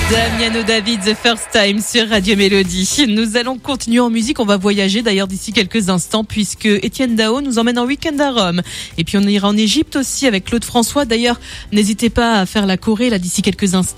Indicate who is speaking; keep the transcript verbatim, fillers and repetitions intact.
Speaker 1: Damiano David, The First Time sur Radio Mélodie. Nous allons continuer en musique. On va voyager d'ailleurs d'ici quelques instants puisque Étienne Dao nous emmène en week-end à Rome. Et puis on ira en Égypte aussi avec Claude François. D'ailleurs, n'hésitez pas à faire la Corée là d'ici quelques instants.